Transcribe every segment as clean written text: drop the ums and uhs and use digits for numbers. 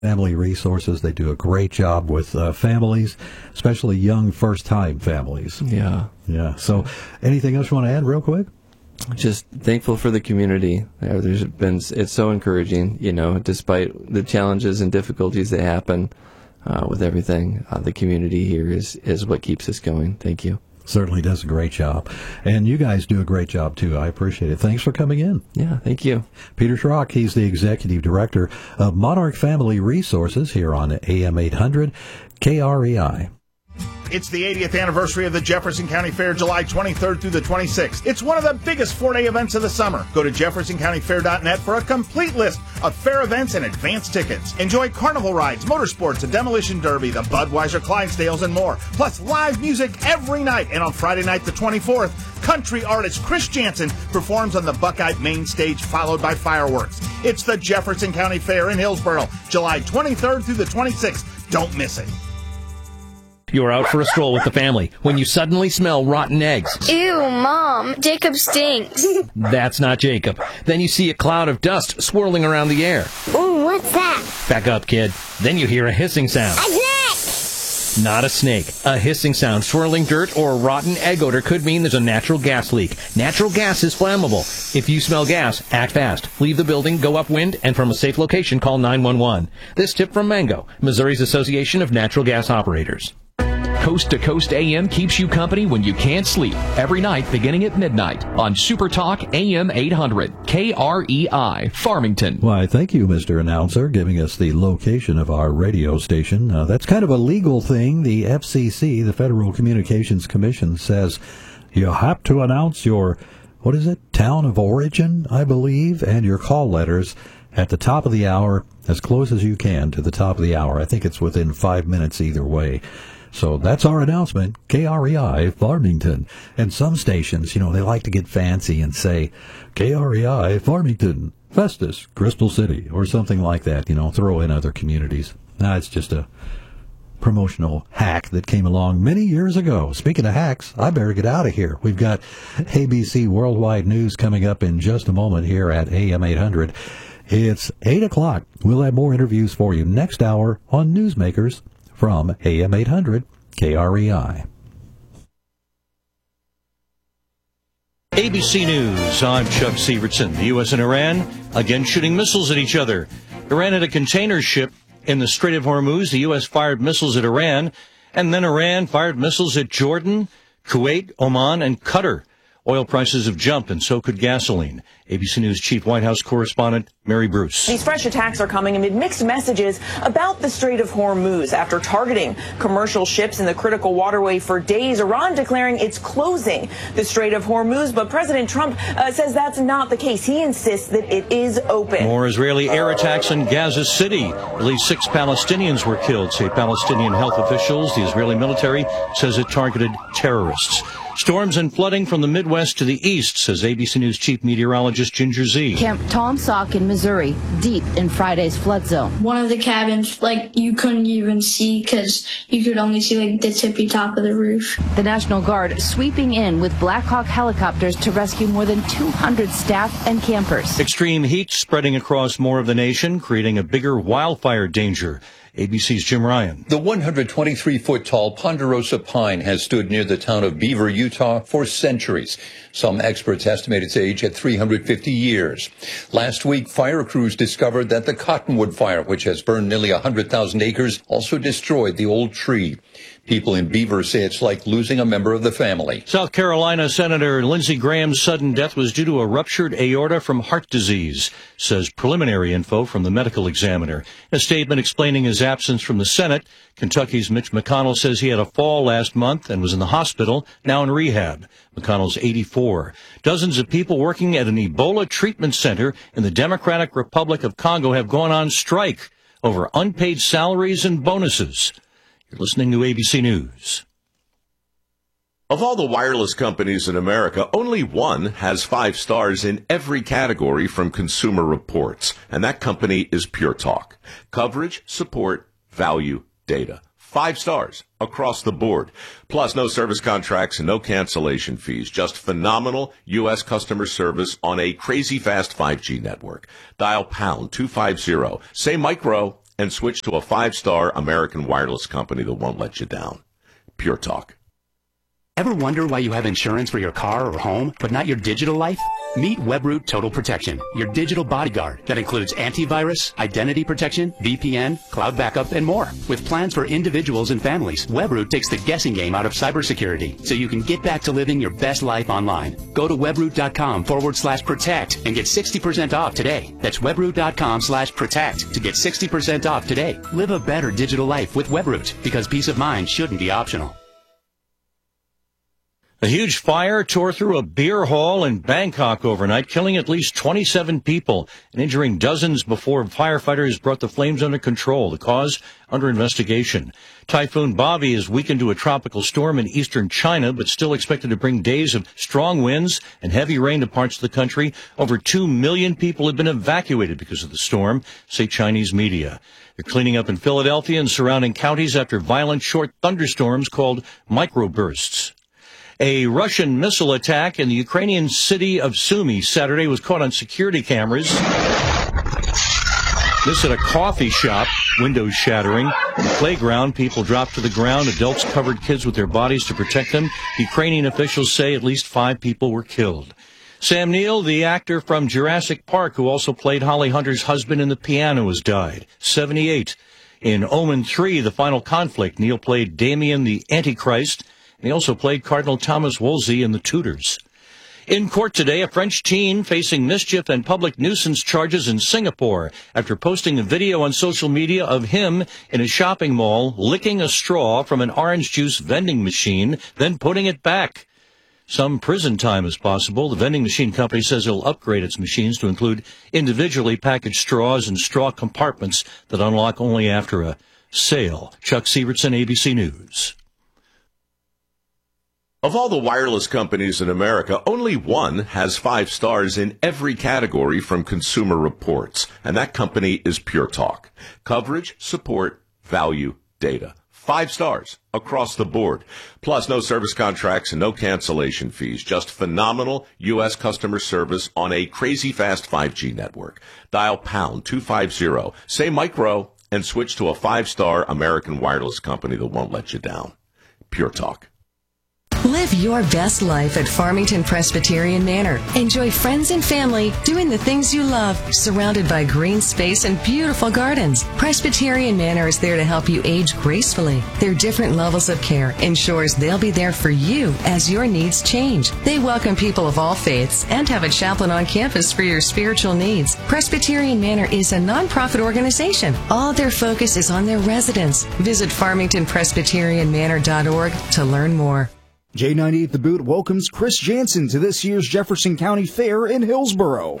Family Resources. They do a great job with families, especially young first-time families. Yeah. Yeah. So anything else you want to add real quick? Just thankful for the community. It's so encouraging, despite the challenges and difficulties that happen with everything. The community here is what keeps us going. Thank you. Certainly does a great job. And you guys do a great job, too. I appreciate it. Thanks for coming in. Yeah, thank you. Peter Schrock, he's the Executive Director of Monarch Family Resources here on AM 800 KREI. It's the 80th anniversary of the Jefferson County Fair, July 23rd through the 26th. It's one of the biggest four-day events of the summer. Go to jeffersoncountyfair.net for a complete list of fair events and advance tickets. Enjoy carnival rides, motorsports, a demolition derby, the Budweiser Clydesdales, and more. Plus live music every night. And on Friday night, the 24th, country artist Chris Jansen performs on the Buckeye main stage, followed by fireworks. It's the Jefferson County Fair in Hillsboro, July 23rd through the 26th. Don't miss it. You're out for a stroll with the family when you suddenly smell rotten eggs. Ew, Mom, Jacob stinks. That's not Jacob. Then you see a cloud of dust swirling around the air. Ooh, what's that? Back up, kid. Then you hear a hissing sound. A snake! Not a snake. A hissing sound, swirling dirt, or a rotten egg odor could mean there's a natural gas leak. Natural gas is flammable. If you smell gas, act fast. Leave the building, go upwind, and from a safe location, call 911. This tip from Mango, Missouri's Association of Natural Gas Operators. Coast to Coast AM keeps you company when you can't sleep. Every night beginning at midnight on Super Talk AM 800 KREI Farmington. Why, thank you, Mr. Announcer, giving us the location of our radio station. That's kind of a legal thing. The FCC, the Federal Communications Commission, says you have to announce your, town of origin, I believe, and your call letters at the top of the hour, as close as you can to the top of the hour. I think it's within 5 minutes either way. So that's our announcement, KREI Farmington. And some stations, they like to get fancy and say, KREI Farmington, Festus, Crystal City, or something like that, throw in other communities. It's just a promotional hack that came along many years ago. Speaking of hacks, I better get out of here. We've got ABC Worldwide News coming up in just a moment here at AM 800. It's 8 o'clock. We'll have more interviews for you next hour on Newsmakers from AM 800 KREI. ABC News, I'm Chuck Severson. The U.S. and Iran again shooting missiles at each other. Iran had a container ship in the Strait of Hormuz. The U.S. fired missiles at Iran, and then Iran fired missiles at Jordan, Kuwait, Oman, and Qatar. Oil prices have jumped, and so could gasoline. ABC News Chief White House Correspondent Mary Bruce. These fresh attacks are coming amid mixed messages about the Strait of Hormuz. After targeting commercial ships in the critical waterway for days, Iran declaring it's closing the Strait of Hormuz. But President Trump says that's not the case. He insists that it is open. More Israeli air attacks in Gaza City. At least 6 Palestinians were killed, say Palestinian health officials. The Israeli military says it targeted terrorists. Storms and flooding from the Midwest to the east, says ABC News Chief Meteorologist Ginger Z. Camp Tom Sauk in Missouri, deep in Friday's flood zone. One of the cabins, you couldn't even see because you could only see, the tippy top of the roof. The National Guard sweeping in with Black Hawk helicopters to rescue more than 200 staff and campers. Extreme heat spreading across more of the nation, creating a bigger wildfire danger. ABC's Jim Ryan. The 123-foot-tall ponderosa pine has stood near the town of Beaver, Utah for centuries. Some experts estimate its age at 350 years. Last week, fire crews discovered that the Cottonwood Fire, which has burned nearly 100,000 acres, also destroyed the old tree. People in Beaver say it's like losing a member of the family. South Carolina Senator Lindsey Graham's sudden death was due to a ruptured aorta from heart disease, says preliminary info from the medical examiner. A statement explaining his absence from the Senate. Kentucky's Mitch McConnell says he had a fall last month and was in the hospital, now in rehab. McConnell's 84. Dozens of people working at an Ebola treatment center in the Democratic Republic of Congo have gone on strike over unpaid salaries and bonuses. You're listening to ABC News. Of all the wireless companies in America, only one has 5 stars in every category from Consumer Reports, and that company is Pure Talk. Coverage, support, value, data. 5 stars across the board. Plus, no service contracts and no cancellation fees. Just phenomenal U.S. customer service on a crazy fast 5G network. Dial pound 250. Say micro and switch to a 5-star American wireless company that won't let you down. Pure Talk. Ever wonder why you have insurance for your car or home, but not your digital life? Meet Webroot Total Protection, your digital bodyguard that includes antivirus, identity protection, VPN, cloud backup, and more. With plans for individuals and families, Webroot takes the guessing game out of cybersecurity so you can get back to living your best life online. Go to webroot.com/protect and get 60% off today. That's webroot.com/protect to get 60% off today. Live a better digital life with Webroot, because peace of mind shouldn't be optional. A huge fire tore through a beer hall in Bangkok overnight, killing at least 27 people and injuring dozens before firefighters brought the flames under control. The cause under investigation. Typhoon Bobby has weakened to a tropical storm in eastern China, but still expected to bring days of strong winds and heavy rain to parts of the country. Over 2 million people have been evacuated because of the storm, say Chinese media. They're cleaning up in Philadelphia and surrounding counties after violent short thunderstorms called microbursts. A Russian missile attack in the Ukrainian city of Sumy Saturday was caught on security cameras. This at a coffee shop, windows shattering. On the playground, people dropped to the ground. Adults covered kids with their bodies to protect them. Ukrainian officials say at least 5 people were killed. Sam Neill, the actor from Jurassic Park, who also played Holly Hunter's husband in The Piano, has died, 78. In Omen 3, The Final Conflict, Neill played Damien the Antichrist. And he also played Cardinal Thomas Wolsey in The Tudors. In court today, a French teen facing mischief and public nuisance charges in Singapore after posting a video on social media of him in a shopping mall licking a straw from an orange juice vending machine, then putting it back. Some prison time is possible. The vending machine company says it'll upgrade its machines to include individually packaged straws and straw compartments that unlock only after a sale. Chuck Sievertson, ABC News. Of all the wireless companies in America, only one has 5 stars in every category from Consumer Reports, and that company is Pure Talk. Coverage, support, value, data. 5 stars across the board. Plus, no service contracts and no cancellation fees. Just phenomenal U.S. customer service on a crazy fast 5G network. Dial pound 250, say micro, and switch to a 5-star American wireless company that won't let you down. Pure Talk. Live your best life at Farmington Presbyterian Manor. Enjoy friends and family doing the things you love, surrounded by green space and beautiful gardens. Presbyterian Manor is there to help you age gracefully. Their different levels of care ensures they'll be there for you as your needs change. They welcome people of all faiths and have a chaplain on campus for your spiritual needs. Presbyterian Manor is a nonprofit organization. All their focus is on their residents. Visit farmingtonpresbyterianmanor.org to learn more. J98 The Boot welcomes Chris Jansen to this year's Jefferson County Fair in Hillsboro.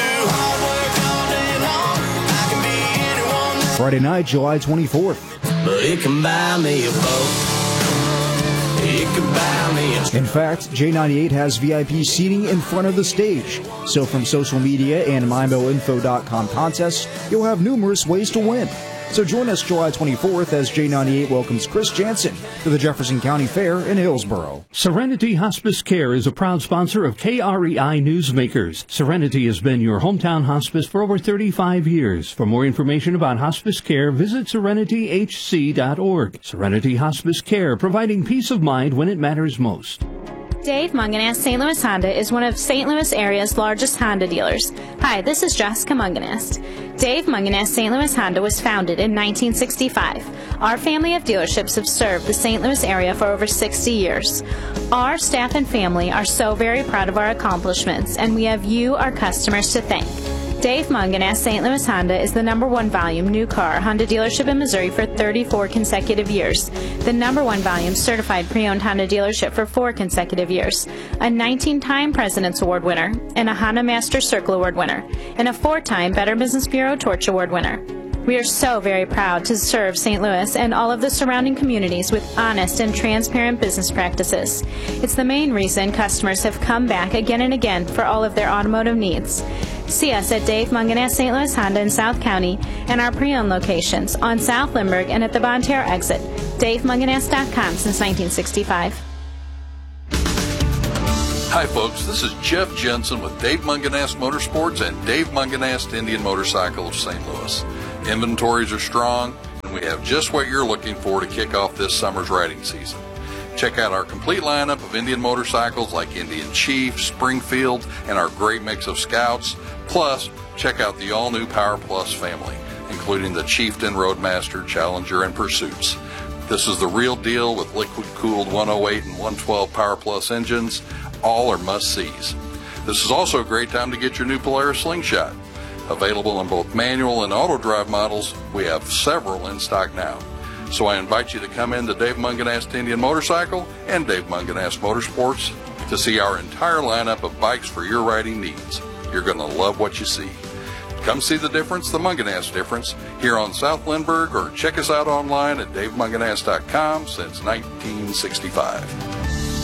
Friday night, July 24th. But it can buy me a boat. It can buy me a... In fact, J98 has VIP seating in front of the stage. So from social media and MyMoInfo.com contests, you'll have numerous ways to win. So join us July 24th as J98 welcomes Chris Jansen to the Jefferson County Fair in Hillsboro. Serenity Hospice Care is a proud sponsor of KREI Newsmakers. Serenity has been your hometown hospice for over 35 years. For more information about hospice care, visit serenityhc.org. Serenity Hospice Care, providing peace of mind when it matters most. Dave Munganast St. Louis Honda is one of St. Louis area's largest Honda dealers. Hi, this is Jessica Munganast. Dave Munganast St. Louis Honda was founded in 1965. Our family of dealerships have served the St. Louis area for over 60 years. Our staff and family are so very proud of our accomplishments, and we have you, our customers, to thank. Dave Munganast St. Louis Honda is the #1 volume new car Honda dealership in Missouri for 34 consecutive years, the #1 volume certified pre-owned Honda dealership for 4 consecutive years, a 19-time President's Award winner, and a Honda Master Circle Award winner, and a 4-time Better Business Bureau Torch Award winner. We are so very proud to serve St. Louis and all of the surrounding communities with honest and transparent business practices. It's the main reason customers have come back again and again for all of their automotive needs. See us at Dave Munganast St. Louis Honda in South County and our pre-owned locations on South Lindbergh and at the Bonne Terre exit. DaveMunganast.com since 1965. Hi folks, this is Jeff Jensen with Dave Munganast Motorsports and Dave Munganast Indian Motorcycle of St. Louis. Inventories are strong, and we have just what you're looking for to kick off this summer's riding season. Check out our complete lineup of Indian motorcycles like Indian Chief, Springfield, and our great mix of Scouts. Plus, check out the all-new Power Plus family, including the Chieftain, Roadmaster, Challenger, and Pursuits. This is the real deal with liquid-cooled 108 and 112 Power Plus engines. All are must-sees. This is also a great time to get your new Polaris Slingshot. Available in both manual and auto drive models, we have several in stock now. So I invite you to come in to Dave Munganast Indian Motorcycle and Dave Munganast Motorsports to see our entire lineup of bikes for your riding needs. You're going to love what you see. Come see the difference, the Munganast difference, here on South Lindbergh, or check us out online at davemunganast.com since 1965.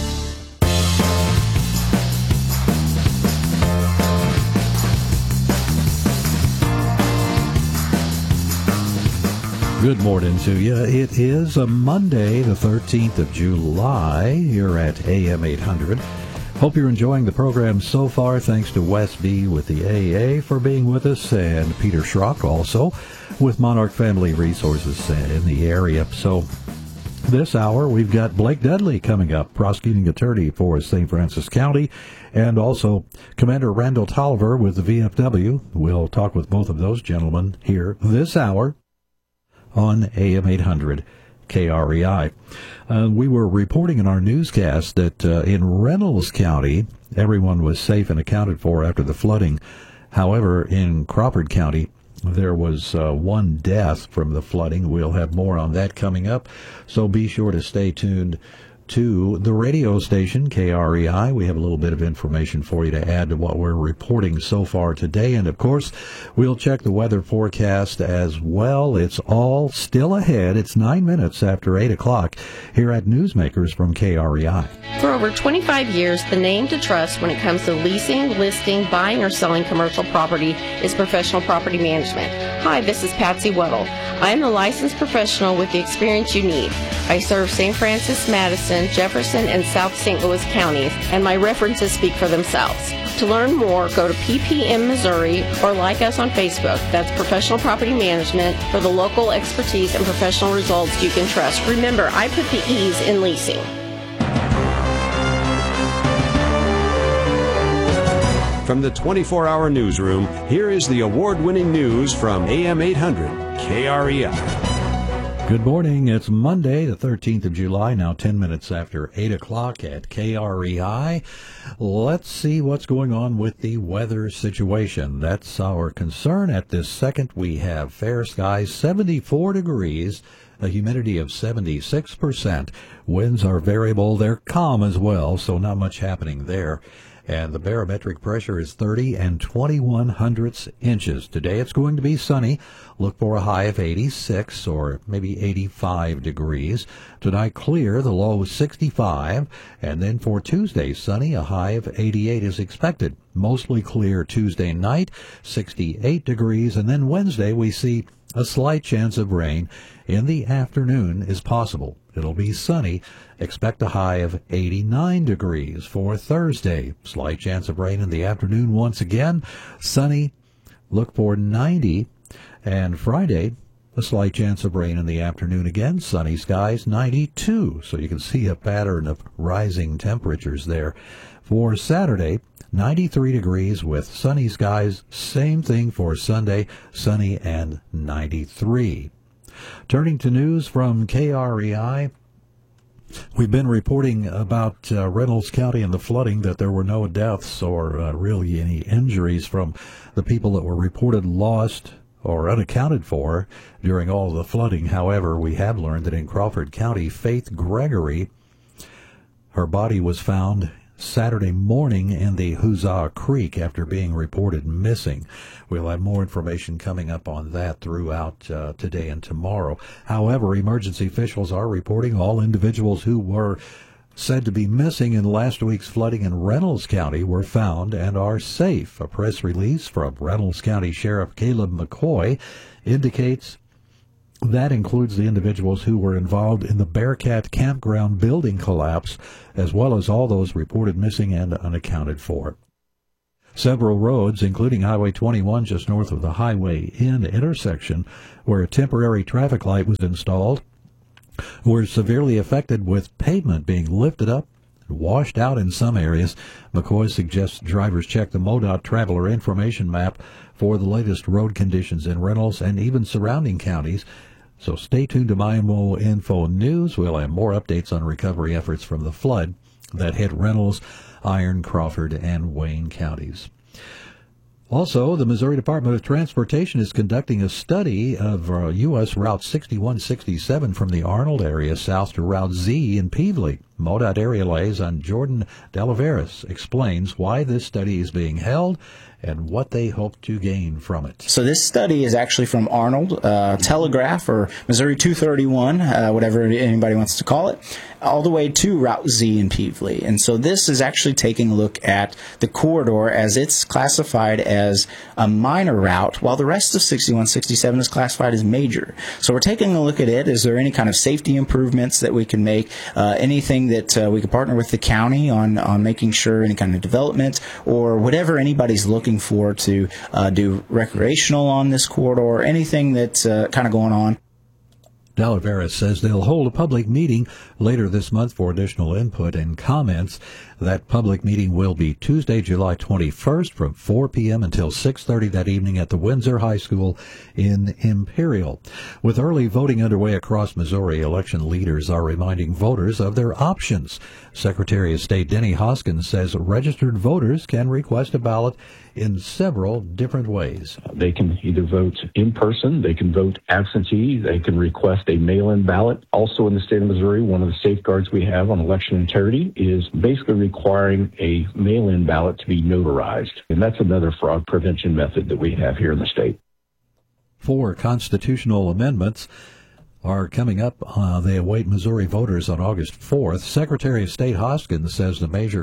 Good morning to you. It is a Monday, the 13th of July, here at AM 800. Hope you're enjoying the program so far. Thanks to Wes B. with the AA for being with us, and Peter Schrock also with Monarch Family Resources in the area. So this hour, we've got Blake Dudley coming up, prosecuting attorney for St. Francis County, and also Commander Randall Tolliver with the VFW. We'll talk with both of those gentlemen here this hour on AM 800 KREI. We were reporting in our newscast that in Reynolds County, everyone was safe and accounted for after the flooding. However, in Crawford County, there was one death from the flooding. We'll have more on that coming up, so be sure to stay tuned to the radio station, KREI. We have a little bit of information for you to add to what we're reporting so far today. And, of course, we'll check the weather forecast as well. It's all still ahead. It's 9 minutes after 8 o'clock here at Newsmakers from KREI. For over 25 years, the name to trust when it comes to leasing, listing, buying, or selling commercial property is Professional Property Management. Hi, this is Patsy Weddle. I am a licensed professional with the experience you need. I serve St. Francis, Madison, Jefferson, and South St. Louis counties, and my references speak for themselves. To learn more, go to PPM Missouri or like us on Facebook. That's Professional Property Management for the local expertise and professional results you can trust. Remember, I put the E's in leasing. From the 24-hour newsroom, here is the award-winning news from AM 800 KREI. Good morning. It's Monday, the 13th of July, now 10 minutes after 8 o'clock at KREI. Let's see what's going on with the weather situation. That's our concern at this second. We have fair skies, 74 degrees, a humidity of 76%. Winds are variable. They're calm as well, so not much happening there. And the barometric pressure is 30 and 21/100 inches. Today it's going to be sunny. Look for a high of 86 or maybe 85 degrees. Tonight clear, the low is 65. And then for Tuesday, sunny, a high of 88 is expected. Mostly clear Tuesday night, 68 degrees. And then Wednesday we see a slight chance of rain in the afternoon is possible. It'll be sunny. Expect a high of 89 degrees for Thursday. Slight chance of rain in the afternoon once again. Sunny. Look for 90. And Friday, a slight chance of rain in the afternoon again. Sunny skies, 92. So you can see a pattern of rising temperatures there. For Saturday, 93 degrees with sunny skies. Same thing for Sunday, sunny and 93. Turning to news from KREI, we've been reporting about Reynolds County and the flooding, that there were no deaths or really any injuries from the people that were reported lost or unaccounted for during all the flooding. However, we have learned that in Crawford County, Faith Gregory, her body was found Saturday morning in the Huzzah Creek after being reported missing. We'll have more information coming up on that throughout today and tomorrow. However, emergency officials are reporting all individuals who were said to be missing in last week's flooding in Reynolds County were found and are safe. A press release from Reynolds County Sheriff Caleb McCoy indicates that includes the individuals who were involved in the Bearcat Campground building collapse, as well as all those reported missing and unaccounted for. Several roads, including Highway 21 just north of the Highway Inn intersection, where a temporary traffic light was installed, were severely affected, with pavement being lifted up and washed out in some areas. McCoy suggests drivers check the MoDOT Traveler Information Map for the latest road conditions in Reynolds and even surrounding counties. So stay tuned to MyMO Info News. We'll have more updates on recovery efforts from the flood that hit Reynolds, Iron, Crawford, and Wayne counties. Also, the Missouri Department of Transportation is conducting a study of U.S. Route 6167 from the Arnold area south to Route Z in Peevely. MoDOT area liaison Jordan Delaveris explains why this study is being held and what they hope to gain from it. So this study is actually from Arnold, Telegraph, or Missouri 231, whatever anybody wants to call it, all the way to Route Z in Peevely. And so this is actually taking a look at the corridor as it's classified as a minor route, while the rest of 6167 is classified as major. So we're taking a look at it. Is there any kind of safety improvements that we can make, anything that we could partner with the county on making sure, any kind of development, or whatever anybody's looking for to do recreational on this corridor, anything that's kind of going on. Delaveris says they'll hold a public meeting later this month for additional input and comments. That public meeting will be Tuesday, July 21st from 4 p.m. until 6:30 that evening at the Windsor High School in Imperial. With early voting underway across Missouri, election leaders are reminding voters of their options. Secretary of State Denny Hoskins says registered voters can request a ballot in several different ways. They can either vote in person, they can vote absentee, they can request a mail-in ballot. Also in the state of Missouri, one of the safeguards we have on election integrity is basically requiring a mail-in ballot to be notarized. And that's another fraud prevention method that we have here in the state. 4 constitutional amendments are coming up. They await Missouri voters on August 4th. Secretary of State Hoskins says the measures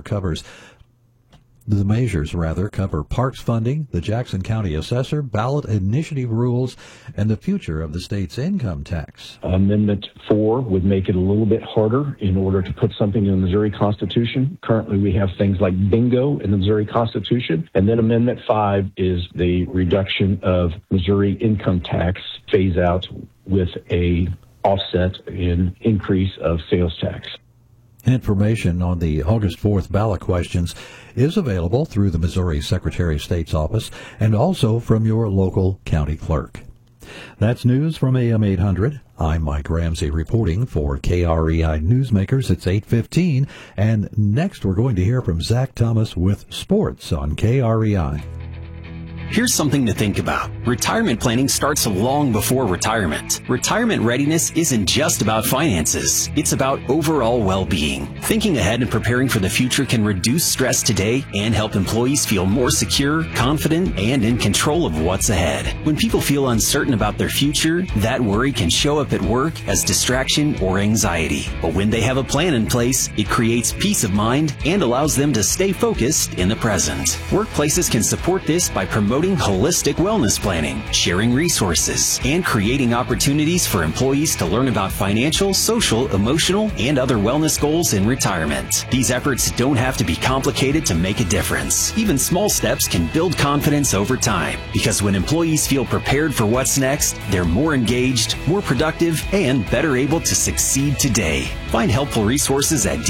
cover parks funding, the Jackson County assessor, ballot initiative rules, and the future of the state's income tax. Amendment 4 would make it a little bit harder in order to put something in the Missouri Constitution. Currently, we have things like bingo in the Missouri Constitution. And then Amendment 5 is the reduction of Missouri income tax phase out with a offset in increase of sales tax. Information on the August 4th ballot questions is available through the Missouri Secretary of State's office and also from your local county clerk. That's news from AM 800. I'm Mike Ramsey reporting for KREI Newsmakers. It's 8:15, and next we're going to hear from Zach Thomas with sports on KREI. Here's something to think about. Retirement planning starts long before retirement. Retirement readiness isn't just about finances. It's about overall well-being. Thinking ahead and preparing for the future can reduce stress today and help employees feel more secure, confident, and in control of what's ahead. When people feel uncertain about their future, that worry can show up at work as distraction or anxiety. But when they have a plan in place, it creates peace of mind and allows them to stay focused in the present. Workplaces can support this by promoting holistic wellness planning, sharing resources, and creating opportunities for employees to learn about financial, social, emotional, and other wellness goals in retirement. These efforts don't have to be complicated to make a difference. Even small steps can build confidence over time, because when employees feel prepared for what's next, they're more engaged, more productive, and better able to succeed today. Find helpful resources at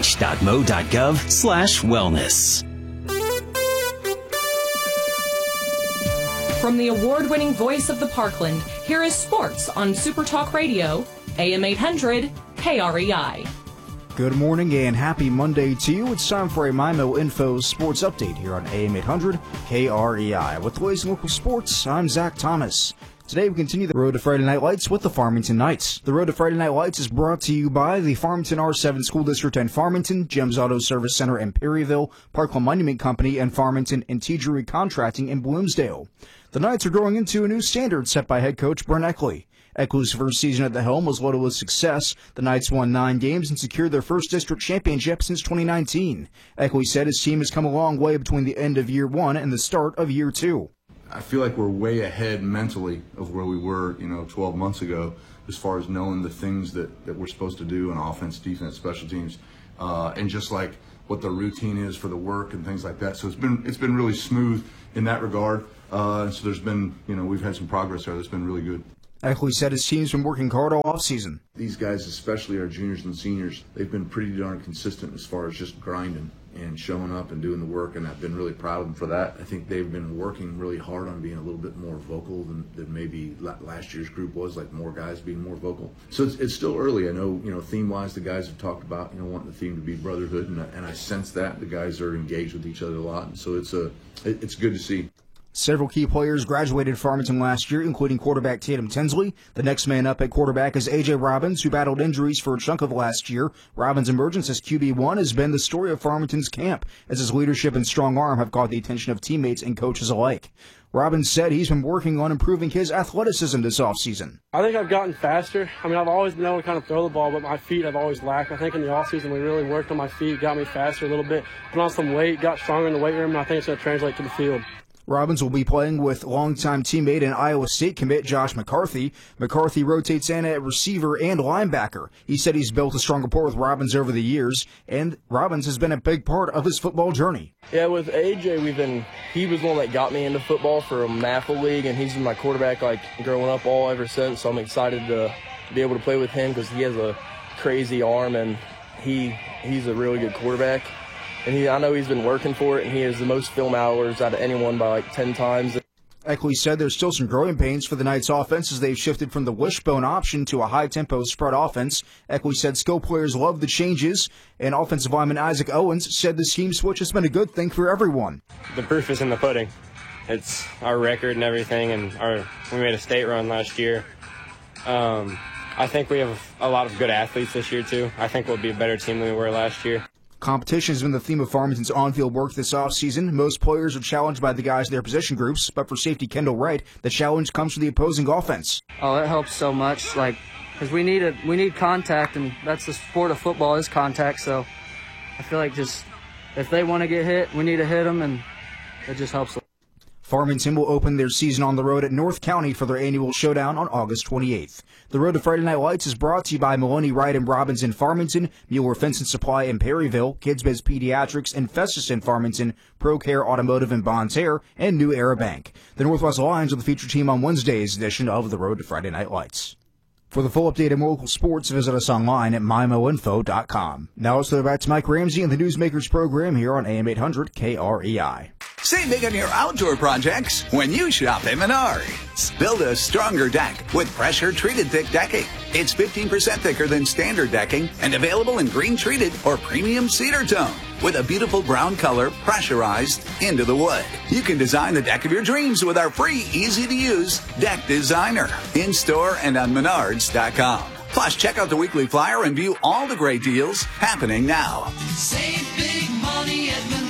dmh.mo.gov/wellness. From the award-winning voice of the Parkland, here is sports on Super Talk Radio, AM 800, KREI. Good morning and happy Monday to you. It's time for a MyMO Info Sports Update here on AM 800, KREI. With the latest local sports, I'm Zach Thomas. Today we continue the Road to Friday Night Lights with the Farmington Knights. The Road to Friday Night Lights is brought to you by the Farmington R7 School District and Farmington, Gems Auto Service Center in Perryville, Parkland Monument Company, and Farmington and T-Drury Contracting in Bloomsdale. The Knights are growing into a new standard set by head coach Brent Eckley. Eckley's first season at the helm was loaded with success. The Knights won 9 games and secured their first district championship since 2019. Eckley said his team has come a long way between the end of year 1 and the start of year 2. I feel like we're way ahead mentally of where we were, 12 months ago, as far as knowing the things that we're supposed to do in offense, defense, special teams, and just like what the routine is for the work and things like that. So it's been really smooth in that regard. So there's been, we've had some progress there that's been really good. Eckley said his team's been working hard all offseason. These guys, especially our juniors and seniors, they've been pretty darn consistent as far as just grinding and showing up and doing the work, and I've been really proud of them for that. I think they've been working really hard on being a little bit more vocal than maybe last year's group was, like more guys being more vocal. So it's still early. I know, theme-wise, the guys have talked about, wanting the theme to be brotherhood, and I sense that. The guys are engaged with each other a lot, and so it's good to see. Several key players graduated Farmington last year, including quarterback Tatum Tinsley. The next man up at quarterback is A.J. Robbins, who battled injuries for a chunk of last year. Robbins' emergence as QB1 has been the story of Farmington's camp, as his leadership and strong arm have caught the attention of teammates and coaches alike. Robbins said he's been working on improving his athleticism this offseason. I think I've gotten faster. I've always been able to kind of throw the ball, but my feet have always lacked. I think in the offseason we really worked on my feet, got me faster a little bit, put on some weight, got stronger in the weight room, and I think it's going to translate to the field. Robbins will be playing with longtime teammate and Iowa State commit Josh McCarthy. McCarthy rotates in at receiver and linebacker. He said he's built a strong rapport with Robbins over the years, and Robbins has been a big part of his football journey. Yeah, with AJ, he was the one that got me into football for a MAFL league, and he's been my quarterback growing up all ever since, so I'm excited to be able to play with him because he has a crazy arm, and he's a really good quarterback. And I know he's been working for it, and he has the most film hours out of anyone by 10 times. Eckley said there's still some growing pains for the Knights offense as they've shifted from the wishbone option to a high-tempo spread offense. Eckley said skill players love the changes, and offensive lineman Isaac Owens said the scheme switch has been a good thing for everyone. The proof is in the pudding. It's our record and everything, and we made a state run last year. I think we have a lot of good athletes this year, too. I think we'll be a better team than we were last year. Competition has been the theme of Farmington's on-field work this offseason. Most players are challenged by the guys in their position groups, but for safety Kendall Wright, the challenge comes from the opposing offense. Oh, it helps so much, because we need contact, and that's the sport of football is contact. So I feel like just if they want to get hit, we need to hit them, and it just helps. Farmington will open their season on the road at North County for their annual showdown on August 28th. The Road to Friday Night Lights is brought to you by Maloney Wright and Robbins in Farmington, Mueller Fence and Supply in Perryville, Kids Biz Pediatrics and Festus in Farmington, ProCare Automotive in Bonne Terre, and New Era Bank. The Northwest Lions are the featured team on Wednesday's edition of the Road to Friday Night Lights. For the full update on local sports, visit us online at mymoinfo.com. Now let's throw back to Mike Ramsey and the Newsmakers program here on AM 800 KREI. Save big on your outdoor projects when you shop at Menards. Build a stronger deck with pressure-treated thick decking. It's 15% thicker than standard decking and available in green-treated or premium cedar tone with a beautiful brown color pressurized into the wood. You can design the deck of your dreams with our free, easy-to-use Deck Designer in-store and on Menards.com. Plus, check out the weekly flyer and view all the great deals happening now. Save big money at Menards.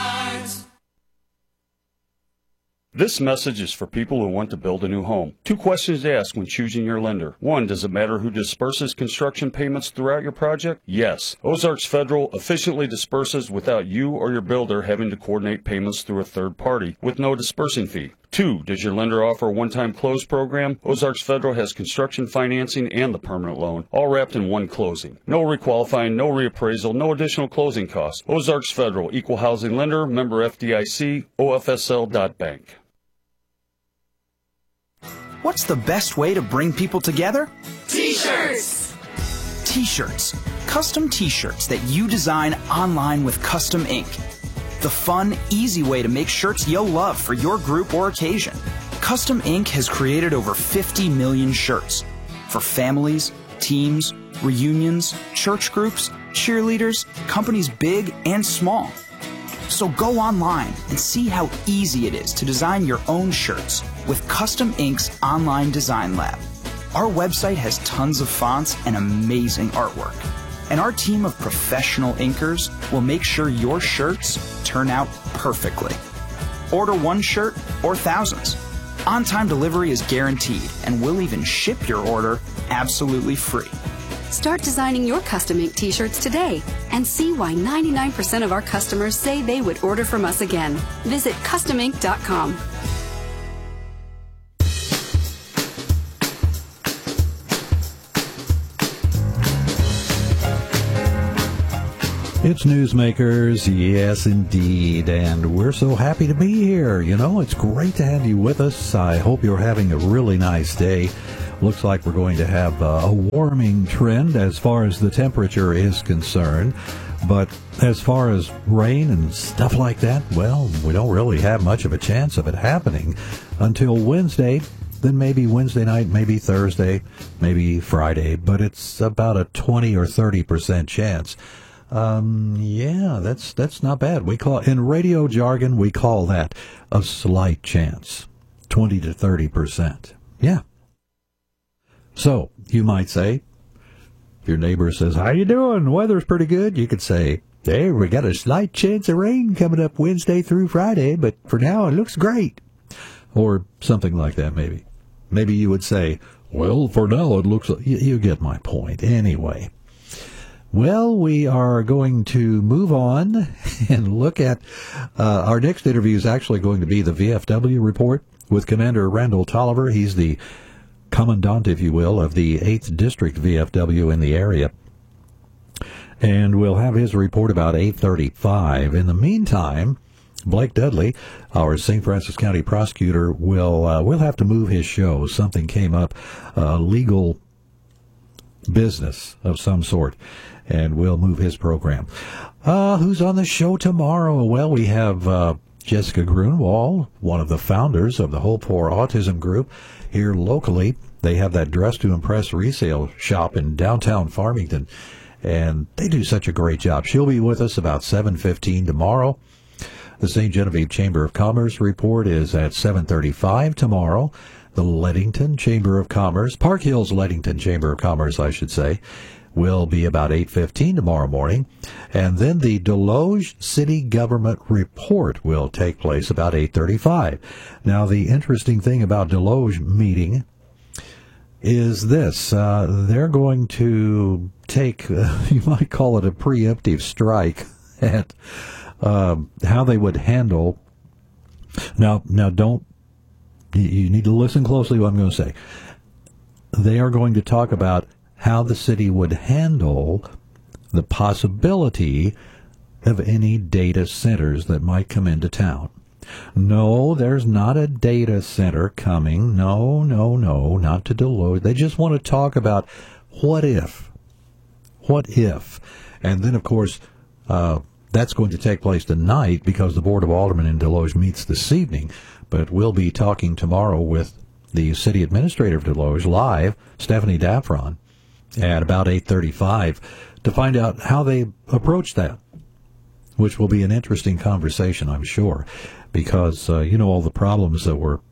This message is for people who want to build a new home. 2 questions to ask when choosing your lender. 1, does it matter who disperses construction payments throughout your project? Yes. Ozarks Federal efficiently disperses without you or your builder having to coordinate payments through a third party with no dispersing fee. 2, does your lender offer a one-time close program? Ozarks Federal has construction financing and the permanent loan, all wrapped in one closing. No requalifying, no reappraisal, no additional closing costs. Ozarks Federal, equal housing lender, member FDIC, OFSL.bank. What's the best way to bring people together? T-shirts! T-shirts. Custom T-shirts that you design online with Custom Ink. The fun, easy way to make shirts you'll love for your group or occasion. Custom Ink has created over 50 million shirts for families, teams, reunions, church groups, cheerleaders, companies big and small. So go online and see how easy it is to design your own shirts with Custom Ink's online design lab. Our website has tons of fonts and amazing artwork. And our team of professional inkers will make sure your shirts turn out perfectly. Order 1 shirt or thousands. On-time delivery is guaranteed, and we'll even ship your order absolutely free. Start designing your Custom Ink t-shirts today and see why 99% of our customers say they would order from us again. Visit CustomInk.com. It's Newsmakers, yes indeed, and we're so happy to be here. You know, it's great to have you with us. I hope you're having a really nice day. Looks like we're going to have a warming trend as far as the temperature is concerned, but as far as rain and stuff like that, well, we don't really have much of a chance of it happening until Wednesday. Then maybe Wednesday night, maybe Thursday, maybe Friday, but it's about a 20 or 30% chance. Yeah, that's not bad. In radio jargon, we call that a slight chance, 20 to 30%. Yeah. So you might say, if your neighbor says, "How you doing? Weather's pretty good," you could say, "Hey, we got a slight chance of rain coming up Wednesday through Friday, but for now it looks great," or something like that. Maybe you would say, "Well, for now it looks like," you get my point. Anyway. Well, we are going to move on and look at our next interview is actually going to be the VFW report with Commander Randall Tolliver. He's the commandant, if you will, of the 8th District VFW in the area. And we'll have his report about 8:35. In the meantime, Blake Dudley, our St. Francis County prosecutor, will have to move his show. Something came up, legal business of some sort, and we'll move his program. Who's on the show tomorrow? Well, we have Jessica Grunwald, one of the founders of the Hope for Autism group here locally. They have that Dress to Impress resale shop in downtown Farmington, and they do such a great job. She'll be with us about 7:15 tomorrow. The St. Genevieve Chamber of Commerce report is at 7:35 tomorrow. The Leadington Chamber of Commerce, Park Hills Leadington Chamber of Commerce, I should say, will be about 8:15 tomorrow morning. And then the Deloge City Government Report will take place about 8:35. Now, the interesting thing about Deloge meeting is this. They're going to take, you might call it a preemptive strike at how they would handle. Now don't, you need to listen closely to what I'm going to say. They are going to talk about how the city would handle the possibility of any data centers that might come into town. No, there's not a data center coming. No, not to Deloitte. They just want to talk about what if. What if? And then, of course, that's going to take place tonight because the Board of Aldermen in Deloge meets this evening. But we'll be talking tomorrow with the city administrator of Deloge live, Stephanie Daffron, at about 8:35 to find out how they approach that, which will be an interesting conversation, I'm sure, because, all the problems that were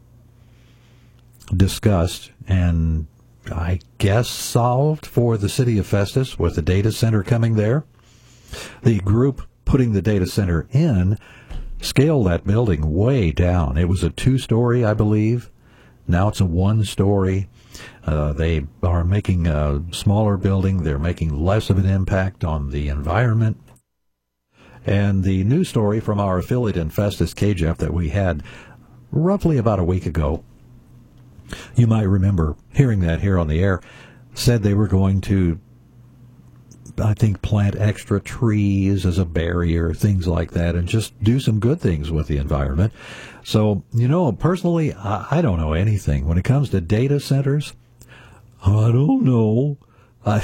discussed and I guess solved for the city of Festus with the data center coming there. The group putting the data center in scaled that building way down. It was a 2-story, I believe. Now it's a 1-story. They are making a smaller building. They're making less of an impact on the environment. And the news story from our affiliate in Festus, KJEF, that we had roughly about a week ago, you might remember hearing that here on the air, said they were going to, I think, plant extra trees as a barrier, things like that, and just do some good things with the environment. So, personally, I don't know anything. When it comes to data centers, I don't know. I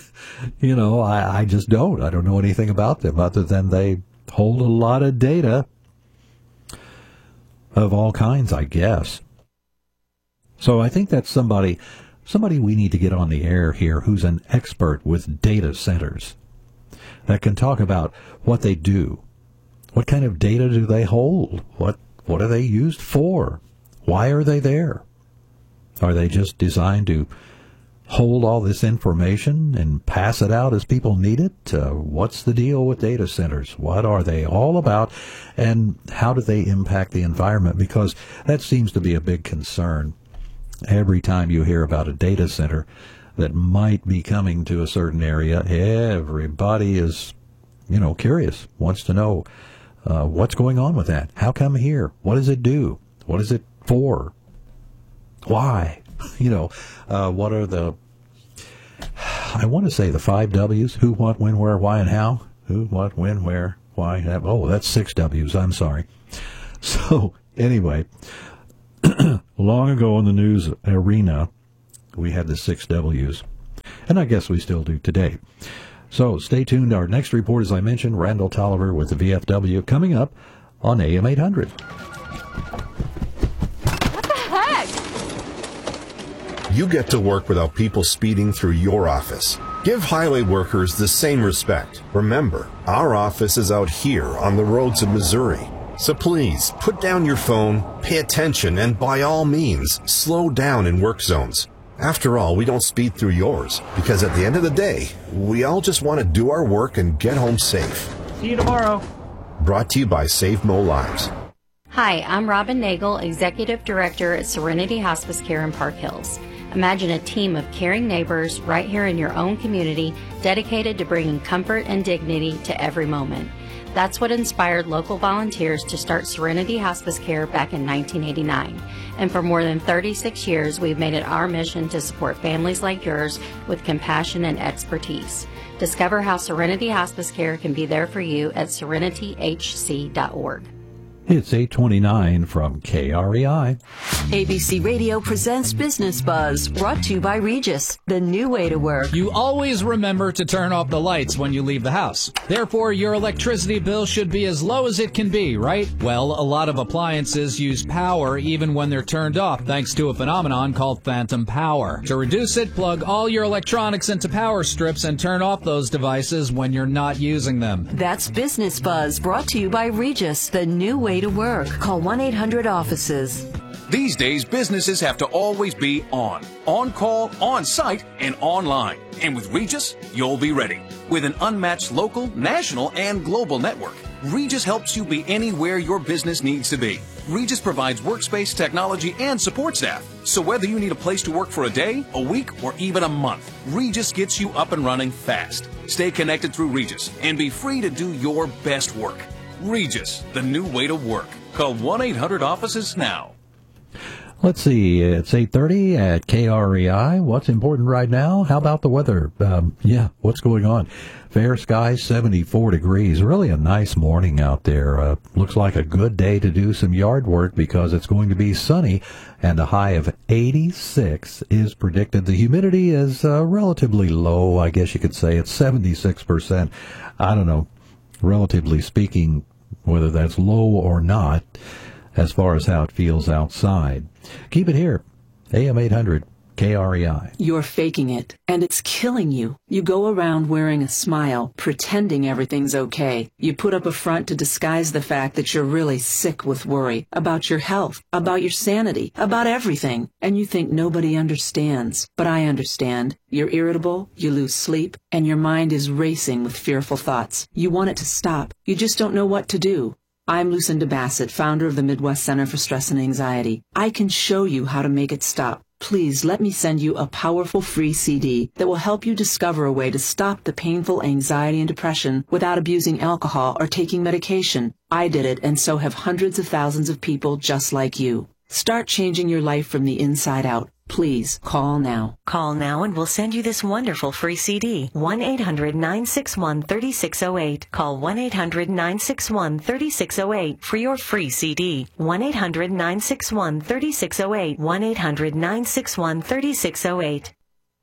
just don't. I don't know anything about them other than they hold a lot of data of all kinds, I guess. So I think that's somebody we need to get on the air here who's an expert with data centers that can talk about what they do. What kind of data do they hold? What are they used for? Why are they there? Are they just designed to hold all this information and pass it out as people need it? What's the deal with data centers? What are they all about? And how do they impact the environment? Because that seems to be a big concern. Every time you hear about a data center that might be coming to a certain area, everybody is, curious, wants to know what's going on with that. How come here? What does it do? What is it for? Why? What are the, I want to say the 5 W's, who, what, when, where, why, and how. who, what, when, where, why. That's 6 W's. I'm sorry. So, anyway, long ago in the news arena, we had the 6 W's, and I guess we still do today. So, stay tuned. Our next report, as I mentioned, Randall Tolliver with the VFW, coming up on AM 800. What the heck? You get to work without people speeding through your office. Give highway workers the same respect. Remember, our office is out here on the roads of Missouri. So please, put down your phone, pay attention, and by all means, slow down in work zones. After all, we don't speed through yours, because at the end of the day, we all just want to do our work and get home safe. See you tomorrow. Brought to you by Save Mo Lives. Hi, I'm Robin Nagel, Executive Director at Serenity Hospice Care in Park Hills. Imagine a team of caring neighbors right here in your own community, dedicated to bringing comfort and dignity to every moment. That's what inspired local volunteers to start Serenity Hospice Care back in 1989. And for more than 36 years, we've made it our mission to support families like yours with compassion and expertise. Discover how Serenity Hospice Care can be there for you at serenityhc.org. It's 8:29 from KREI. ABC Radio presents Business Buzz, brought to you by Regis, the new way to work. You always remember to turn off the lights when you leave the house. Therefore, your electricity bill should be as low as it can be, right? Well, a lot of appliances use power even when they're turned off, thanks to a phenomenon called phantom power. To reduce it, plug all your electronics into power strips and turn off those devices when you're not using them. That's Business Buzz, brought to you by Regis, the new way to work. Call 1-800-OFFICES. These days, businesses have to always be on call, on site, and online. And with Regis, you'll be ready. With an unmatched local, national, and global network, Regis helps you be anywhere your business needs to be. Regis provides workspace, technology, and support staff. So whether you need a place to work for a day, a week, or even a month, Regis gets you up and running fast. Stay connected through Regis and be free to do your best work. Regis, the new way to work. Call 1-800-OFFICES now. Let's see, it's 8:30 at KREI. What's important right now? How about the weather? What's going on? Fair skies, 74 degrees. Really a nice morning out there. Looks like a good day to do some yard work because it's going to be sunny, and a high of 86 is predicted. The humidity is relatively low, I guess you could say. It's 76%. I don't know, relatively speaking, whether that's low or not, as far as how it feels outside. Keep it here, AM 800 KREI. You're faking it, and it's killing you. You go around wearing a smile, pretending everything's okay. You put up a front to disguise the fact that you're really sick with worry about your health, about your sanity, about everything. And you think nobody understands. But I understand. You're irritable, you lose sleep, and your mind is racing with fearful thoughts. You want it to stop. You just don't know what to do. I'm Lucinda Bassett, founder of the Midwest Center for Stress and Anxiety. I can show you how to make it stop. Please let me send you a powerful free CD that will help you discover a way to stop the painful anxiety and depression without abusing alcohol or taking medication. I did it, and so have hundreds of thousands of people just like you. Start changing your life from the inside out. Please call now. Call now and we'll send you this wonderful free CD. 1-800-961-3608. Call 1-800-961-3608 for your free CD. 1-800-961-3608. 1-800-961-3608.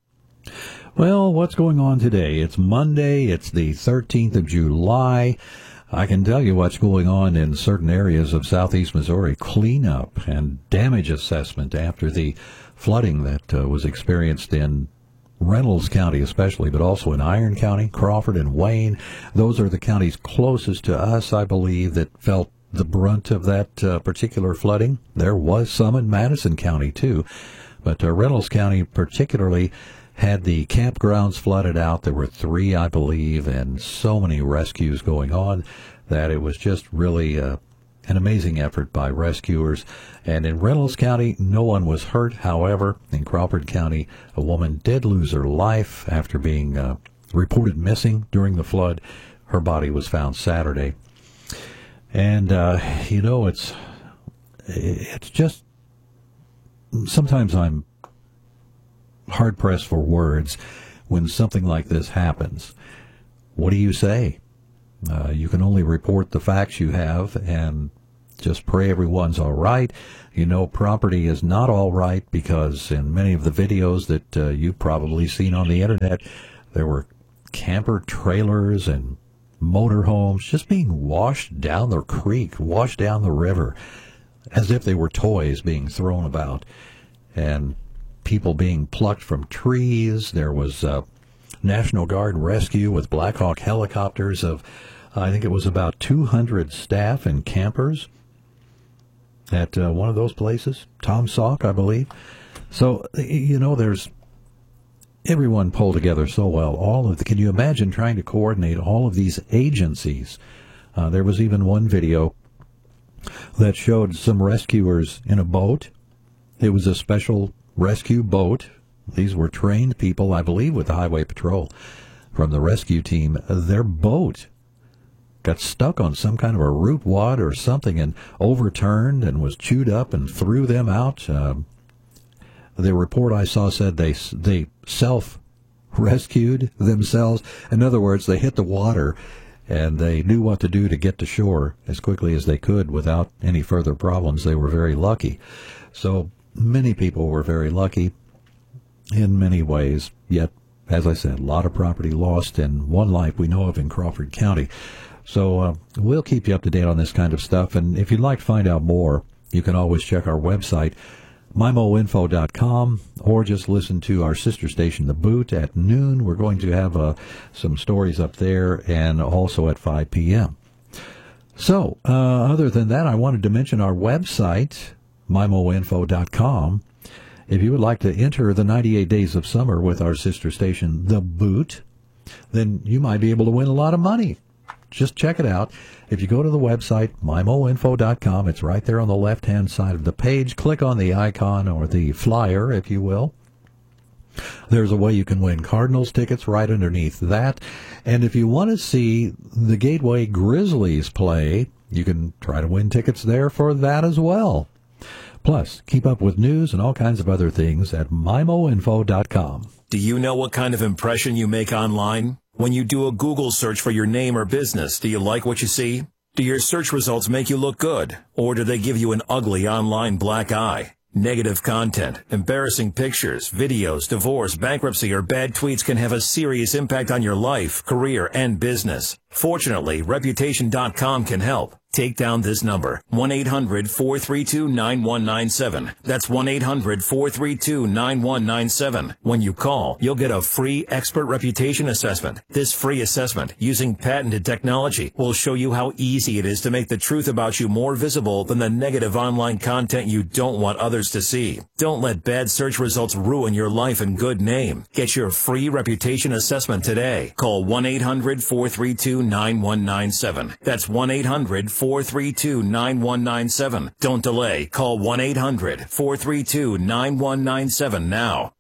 Well, what's going on today? It's Monday. It's the 13th of July. I can tell you what's going on in certain areas of southeast Missouri. Cleanup and damage assessment after the flooding that was experienced in Reynolds County especially, but also in Iron County, Crawford, and Wayne. Those are the counties closest to us, I believe, that felt the brunt of that particular flooding. There was some in Madison County, too. But Reynolds County particularly had the campgrounds flooded out. There were 3, I believe, and so many rescues going on that it was just really an amazing effort by rescuers. And in Reynolds County, no one was hurt. However, in Crawford County, a woman did lose her life after being reported missing during the flood. Her body was found Saturday. And, it's just, sometimes I'm hard-pressed for words when something like this happens. What do you say? You can only report the facts you have and just pray everyone's all right. You know, property is not all right because in many of the videos that you've probably seen on the internet, there were camper trailers and motorhomes just being washed down the creek, washed down the river, as if they were toys being thrown about, and people being plucked from trees. There was National Guard rescue with Black Hawk helicopters of, I think it was about 200 staff and campers at one of those places, Tom Sauk, I believe. So, you know, there's everyone pulled together so well. Can you imagine trying to coordinate all of these agencies? There was even one video that showed some rescuers in a boat. It was a special rescue boat. These were trained people, I believe, with the Highway Patrol from the rescue team. Their boat got stuck on some kind of a root wad or something and overturned and was chewed up and threw them out. The report I saw said they self-rescued themselves. In other words, they hit the water and they knew what to do to get to shore as quickly as they could without any further problems. They were very lucky. So many people were very lucky in many ways, yet, as I said, a lot of property lost and one life we know of in Crawford County. So we'll keep you up to date on this kind of stuff, and if you'd like to find out more, you can always check our website, MIMOinfo.com, or just listen to our sister station, The Boot, at noon. We're going to have some stories up there, and also at 5 p.m. So, other than that, I wanted to mention our website, MIMOinfo.com. If you would like to enter the 98 Days of Summer with our sister station, The Boot, then you might be able to win a lot of money. Just check it out. If you go to the website, MIMOinfo.com, it's right there on the left-hand side of the page. Click on the icon or the flyer, if you will. There's a way you can win Cardinals tickets right underneath that. And if you want to see the Gateway Grizzlies play, you can try to win tickets there for that as well. Plus, keep up with news and all kinds of other things at MIMOinfo.com. Do you know what kind of impression you make online? When you do a Google search for your name or business, do you like what you see? Do your search results make you look good? Or do they give you an ugly online black eye? Negative content, embarrassing pictures, videos, divorce, bankruptcy, or bad tweets can have a serious impact on your life, career, and business. Fortunately, Reputation.com can help. Take down this number, 1-800-432-9197. That's 1-800-432-9197. When you call, you'll get a free expert reputation assessment. This free assessment, using patented technology, will show you how easy it is to make the truth about you more visible than the negative online content you don't want others to see. Don't let bad search results ruin your life and good name. Get your free reputation assessment today. Call 1-800-432-9197. That's 1-800-432-9197. Don't delay. Call 1-800-432-9197 now.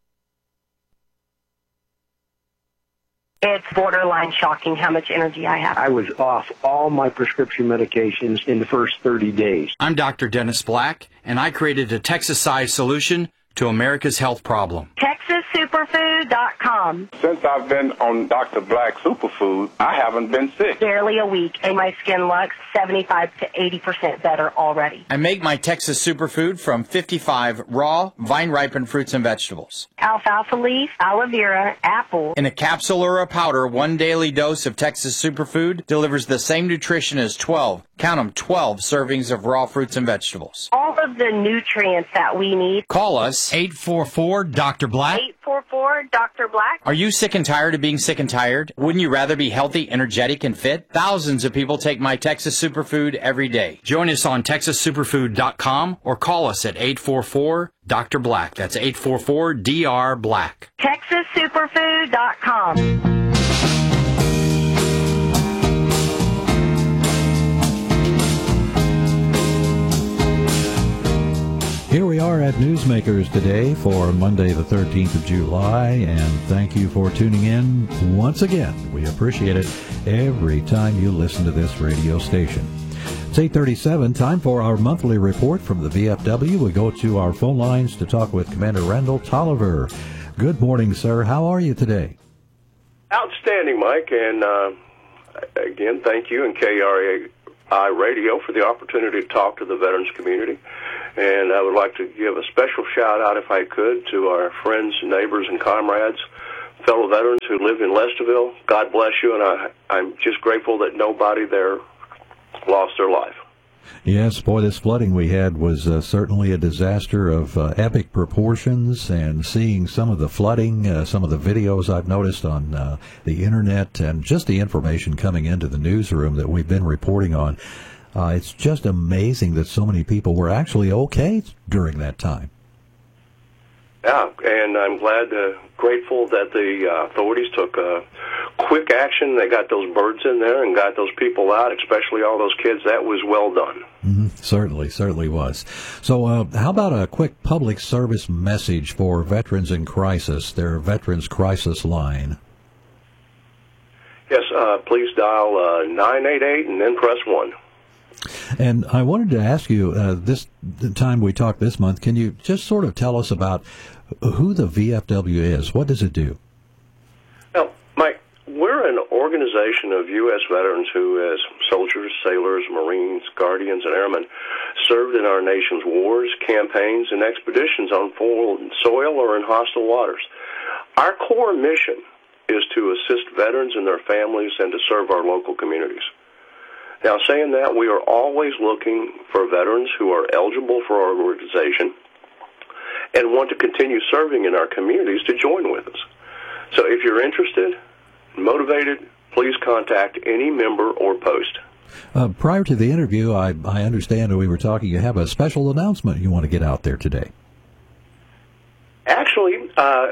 It's borderline shocking how much energy I have. I was off all my prescription medications in the first 30 days. I'm Dr. Dennis Black, and I created a Texas-sized solution to America's health problem. TexasSuperfood.com. Since I've been on Dr. Black Superfood, I haven't been sick. Barely a week, and my skin looks 75 to 80% better already. I make my Texas Superfood from 55 raw, vine-ripened fruits and vegetables. Alfalfa leaf, aloe vera, apple. In a capsule or a powder, one daily dose of Texas Superfood delivers the same nutrition as 12, count them, 12 servings of raw fruits and vegetables. All of the nutrients that we need. Call us, 844-DR-BLACK. 844-DR-BLACK. Are you sick and tired of being sick and tired? Wouldn't you rather be healthy, energetic, and fit? Thousands of people take my Texas Superfood every day. Join us on TexasSuperfood.com or call us at 844-DR-BLACK. That's 844-DR-BLACK. TexasSuperfood.com. Here we are at Newsmakers today for Monday the 13th of July, and thank you for tuning in once again. We appreciate it every time you listen to this radio station. It's 8:37, time for our monthly report from the VFW. We go to our phone lines to talk with Commander Randall Tolliver. Good morning, sir. How are you today? Outstanding, Mike, and again, thank you and KRAI Radio for the opportunity to talk to the veterans community. And I would like to give a special shout-out, if I could, to our friends, neighbors, and comrades, fellow veterans who live in Lesterville. God bless you, and I'm just grateful that nobody there lost their life. Yes, boy, this flooding we had was certainly a disaster of epic proportions, and seeing some of the flooding, some of the videos I've noticed on the Internet, and just the information coming into the newsroom that we've been reporting on, it's just amazing that so many people were actually okay during that time. Yeah, and I'm grateful that the authorities took quick action. They got those birds in there and got those people out, especially all those kids. That was well done. Certainly was. So how about a quick public service message for Veterans in Crisis, their Veterans Crisis line? Yes, please dial 988 and then press 1. And I wanted to ask you, the time we talked this month, can you just sort of tell us about who the VFW is? What does it do? Well, Mike, we're an organization of U.S. veterans who, as soldiers, sailors, Marines, Guardians, and airmen, served in our nation's wars, campaigns, and expeditions on foreign soil or in hostile waters. Our core mission is to assist veterans and their families and to serve our local communities. Now, saying that, we are always looking for veterans who are eligible for our organization and want to continue serving in our communities to join with us. So if you're interested, motivated, please contact any member or post. Prior to the interview, I understand we were talking, you have a special announcement you want to get out there today. Actually, the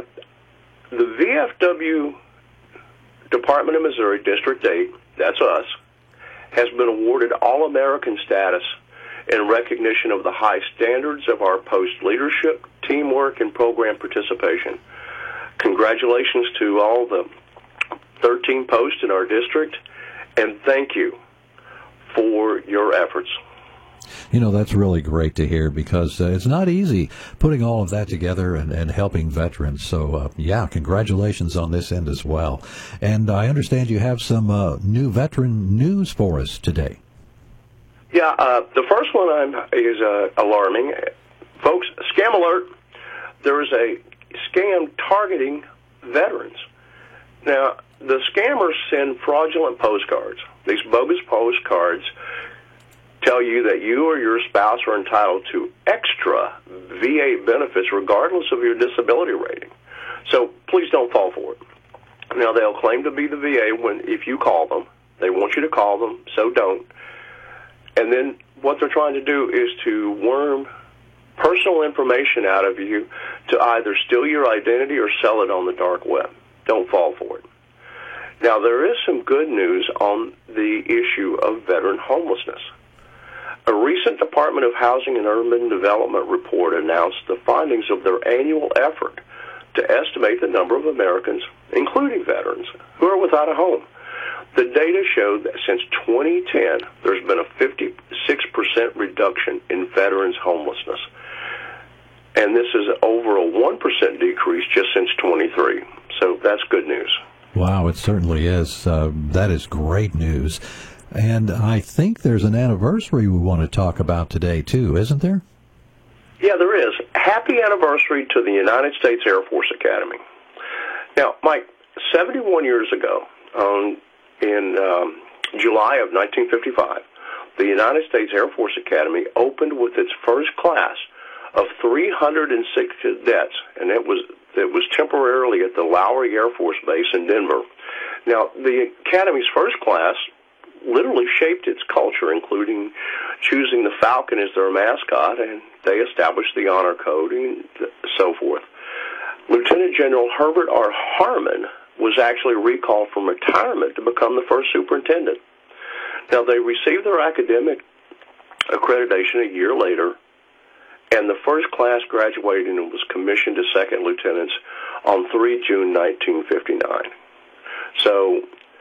VFW Department of Missouri District 8, that's us, has been awarded All-American status in recognition of the high standards of our post leadership, teamwork, and program participation. Congratulations to all the 13 posts in our district, and thank you for your efforts. You know, that's really great to hear, because it's not easy putting all of that together and helping veterans. So, congratulations on this end as well. And I understand you have some new veteran news for us today. Yeah, the first one is alarming. Folks, scam alert. There is a scam targeting veterans. Now, the scammers send fraudulent postcards. These bogus postcards tell you that you or your spouse are entitled to extra VA benefits regardless of your disability rating. So please don't fall for it. Now, they'll claim to be the VA if you call them. They want you to call them, so don't. And then what they're trying to do is to worm personal information out of you to either steal your identity or sell it on the dark web. Don't fall for it. Now, there is some good news on the issue of veteran homelessness. A recent Department of Housing and Urban Development report announced the findings of their annual effort to estimate the number of Americans, including veterans, who are without a home. The data showed that since 2010, there's been a 56% reduction in veterans' homelessness. And this is over a 1% decrease just since 23. So that's good news. Wow, it certainly is. That is great news. And I think there's an anniversary we want to talk about today, too, isn't there? Yeah, there is. Happy anniversary to the United States Air Force Academy. Now, Mike, 71 years ago, in July of 1955, the United States Air Force Academy opened with its first class of 306 cadets, and it was temporarily at the Lowry Air Force Base in Denver. Now, the Academy's first class literally shaped its culture, including choosing the Falcon as their mascot, and they established the honor code and so forth. Lieutenant General Herbert R. Harmon was actually recalled from retirement to become the first superintendent. Now, they received their academic accreditation a year later, and the first class graduated and was commissioned to second lieutenants on 3 June 1959. So,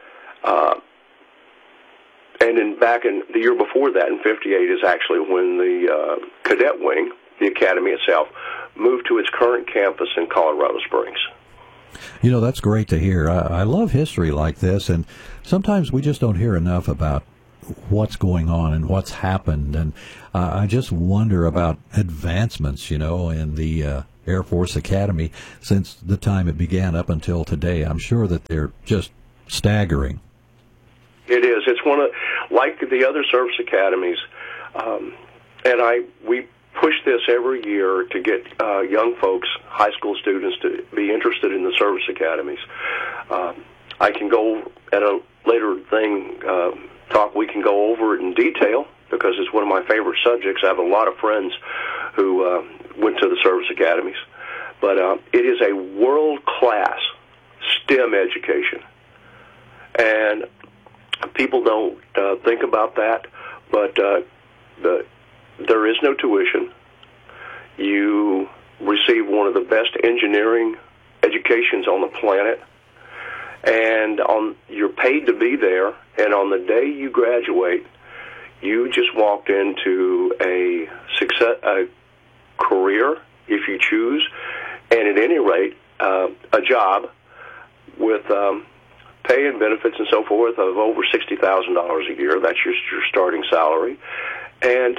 back in the year before that, in 58, is actually when the cadet wing, the academy itself, moved to its current campus in Colorado Springs. You know, that's great to hear. I love history like this, and sometimes we just don't hear enough about what's going on and what's happened. And I just wonder about advancements, you know, in the Air Force Academy since the time it began up until today. I'm sure that they're just staggering. It is. It's one of, like the other service academies, and we push this every year to get young folks, high school students, to be interested in the service academies. I can go at a later talk. We can go over it in detail because it's one of my favorite subjects. I have a lot of friends who went to the service academies, but it is a world-class STEM education, and people don't think about that, but there is no tuition. You receive one of the best engineering educations on the planet, and you're paid to be there, and on the day you graduate, you just walked into a career, if you choose, and at any rate, a job with pay and benefits and so forth of over $60,000 a year. That's your starting salary. And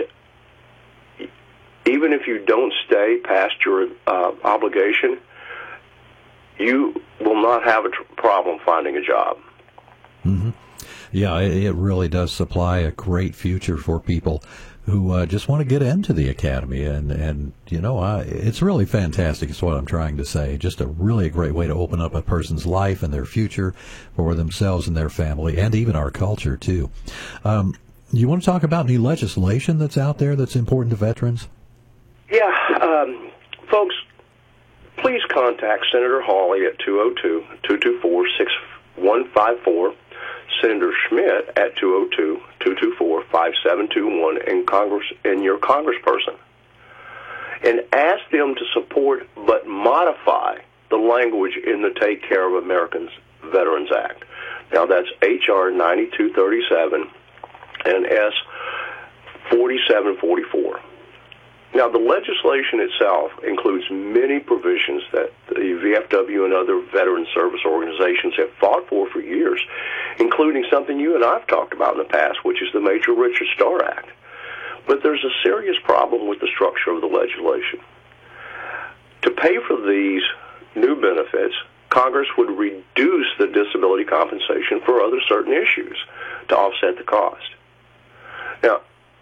even if you don't stay past your obligation, you will not have a problem finding a job. Mm-hmm. Yeah, it really does supply a great future for people who just want to get into the academy. And you know, it's really fantastic is what I'm trying to say. Just a really great way to open up a person's life and their future for themselves and their family, and even our culture, too. You want to talk about any legislation that's out there that's important to veterans? Yeah, folks, please contact Senator Hawley at 202-224-6154, Senator Schmidt at 202-224-5721, and your congressperson, and ask them to support but modify the language in the Take Care of Americans Veterans Act. Now, that's H.R. 9237 and S. 4744. Now, the legislation itself includes many provisions that the VFW and other veteran service organizations have fought for years, including something you and I have talked about in the past, which is the Major Richard Starr Act. But there's a serious problem with the structure of the legislation. To pay for these new benefits, Congress would reduce the disability compensation for other certain issues to offset the cost. Now,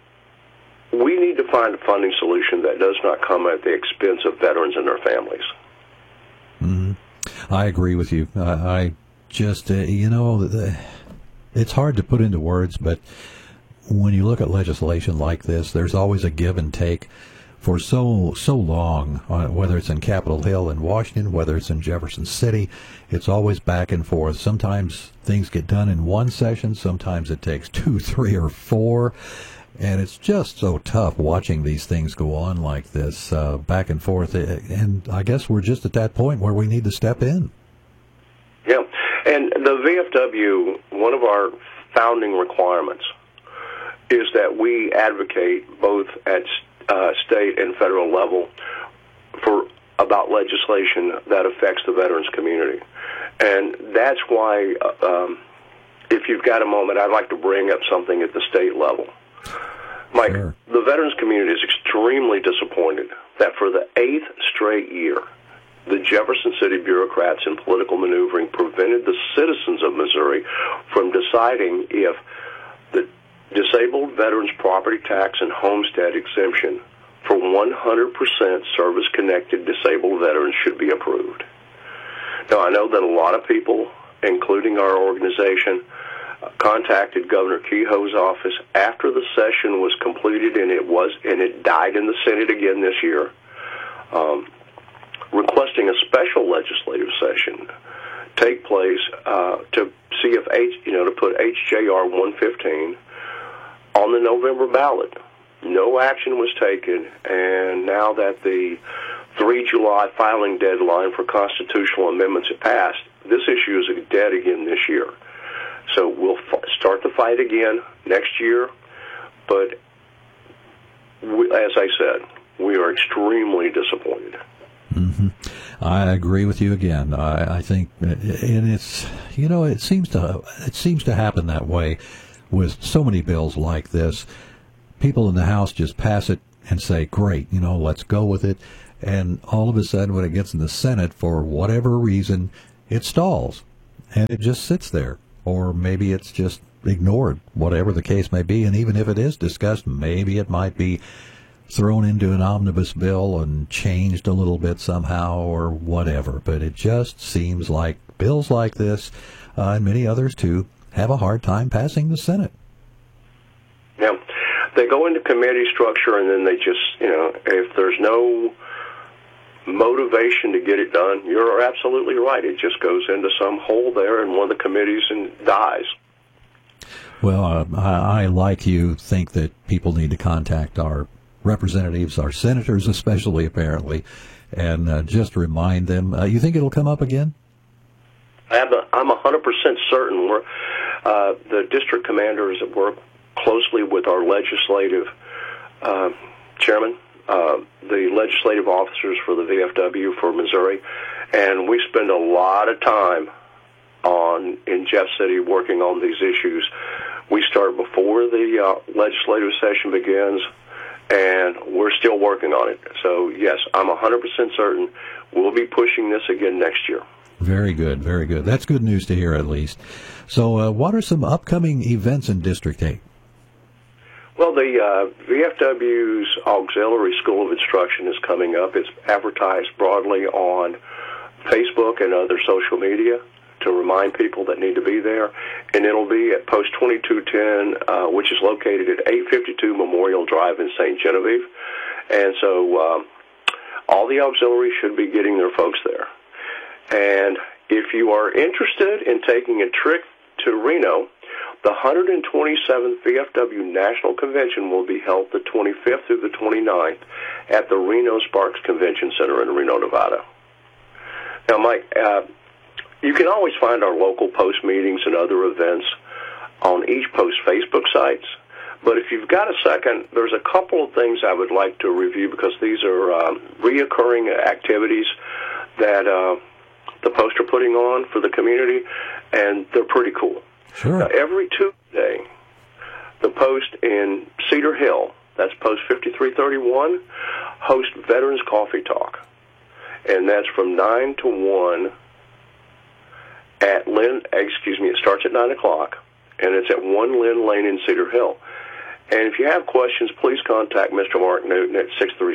we need to find a funding solution that does not come at the expense of veterans and their families. Mm-hmm. I agree with you. I just, you know, it's hard to put into words, but when you look at legislation like this, there's always a give and take for so long, whether it's in Capitol Hill in Washington, whether it's in Jefferson City, it's always back and forth. Sometimes things get done in one session, sometimes it takes 2, 3, or 4. And it's just so tough watching these things go on like this, back and forth. And I guess we're just at that point where we need to step in. Yeah. And the VFW, one of our founding requirements is that we advocate both at state and federal level about legislation that affects the veterans community. And that's why, if you've got a moment, I'd like to bring up something at the state level. Mike, sure. The veterans community is extremely disappointed that for the 8th straight year, the Jefferson City bureaucrats in political maneuvering prevented the citizens of Missouri from deciding if the disabled veterans property tax and homestead exemption for 100% service-connected disabled veterans should be approved. Now, I know that a lot of people, including our organization, contacted Governor Kehoe's office after the session was completed, and it died in the Senate again this year, requesting a special legislative session take place to see if to put HJR 115 on the November ballot. No action was taken, and now that the 3 July filing deadline for constitutional amendments had passed, this issue is dead again this year. So we'll start the fight again next year, but as I said, we are extremely disappointed. Mm-hmm. I agree with you again. I think, and it's, it seems to happen that way with so many bills like this. People in the House just pass it and say, great, let's go with it. And all of a sudden, when it gets in the Senate, for whatever reason, it stalls. And it just sits there. Or maybe it's just ignored, whatever the case may be. And even if it is discussed, maybe it might be thrown into an omnibus bill and changed a little bit somehow or whatever. But it just seems like bills like this, and many others too, have a hard time passing the Senate. Yeah. They go into committee structure, and then they just, if there's no motivation to get it done, you're absolutely right. It just goes into some hole there in one of the committees and dies. Well, I, like you, think that people need to contact our representatives, our senators especially, apparently, and just remind them. You think it'll come up again? I'm 100% certain. The district commanders work closely with our legislative chairman, the legislative officers for the VFW for Missouri, and we spend a lot of time in Jeff City working on these issues. We start before the legislative session begins, and we're still working on it. So, yes, I'm 100% certain we'll be pushing this again next year. Very good, very good. That's good news to hear, at least. So what are some upcoming events in District 8? Well, the VFW's Auxiliary School of Instruction is coming up. It's advertised broadly on Facebook and other social media to remind people that need to be there. And it'll be at Post 2210, which is located at 852 Memorial Drive in St. Genevieve. And so all the auxiliaries should be getting their folks there. And if you are interested in taking a trip to Reno, the 127th VFW National Convention will be held the 25th through the 29th at the Reno Sparks Convention Center in Reno, Nevada. Now, Mike, you can always find our local post meetings and other events on each post Facebook sites. But if you've got a second, there's a couple of things I would like to review because these are reoccurring activities that the Post are putting on for the community, and they're pretty cool. Sure. Now, every Tuesday, the Post in Cedar Hill, that's Post 5331, hosts Veterans Coffee Talk. And that's from 9 to 1 at it starts at 9 o'clock, and it's at 1 Lynn Lane in Cedar Hill. And if you have questions, please contact Mr. Mark Newton at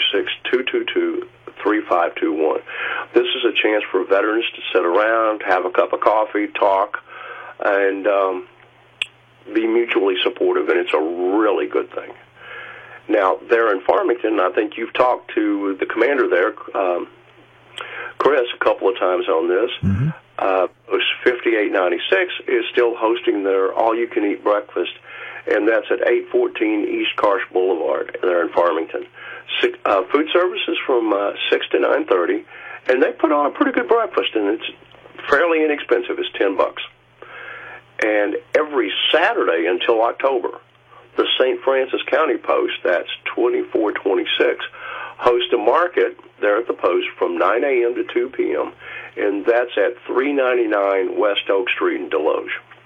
636-222-3521. This is a chance for veterans to sit around, have a cup of coffee, talk, and be mutually supportive, and it's a really good thing. Now, there in Farmington, I think you've talked to the commander there, Chris, a couple of times on this. Mm-hmm. Post 5896 is still hosting their all-you-can-eat breakfast, and that's at 814 East Karsh Boulevard there in Farmington. Food services from 6 to 9:30, and they put on a pretty good breakfast, and it's fairly inexpensive. It's $10. And every Saturday until October, the St. Francis County Post, that's 2426, hosts a market there at the Post from 9 a.m. to 2 p.m., and that's at 399 West Oak Street in Deloge.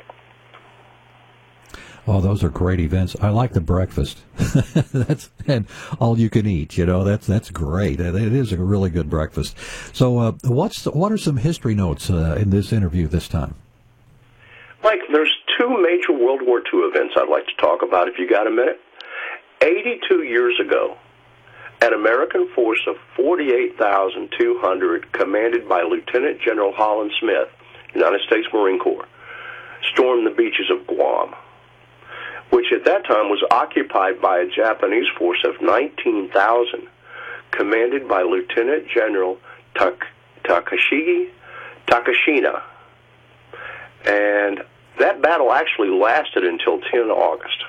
Oh, those are great events. I like the breakfast. And all you can eat, that's great. It is a really good breakfast. So what are some history notes in this interview this time? Mike, there's two major World War II events I'd like to talk about if you got a minute. 82 years ago, an American force of 48,200, commanded by Lieutenant General Holland Smith, United States Marine Corps, stormed the beaches of Guam, which at that time was occupied by a Japanese force of 19,000, commanded by Lieutenant General Takashina. And that battle actually lasted until 10 August.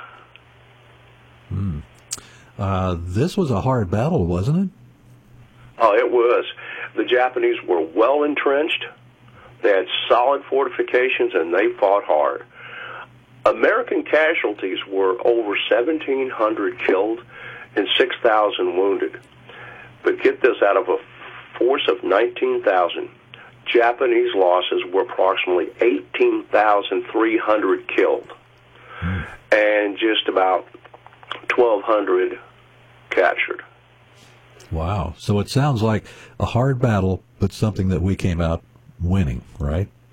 This was a hard battle, wasn't it? Oh, it was. The Japanese were well entrenched. They had solid fortifications, and they fought hard. American casualties were over 1,700 killed and 6,000 wounded. But get this, out of a force of 19,000, Japanese losses were approximately 18,300 killed and just about 1,200 captured. Wow. So it sounds like a hard battle, but something that we came out winning, right?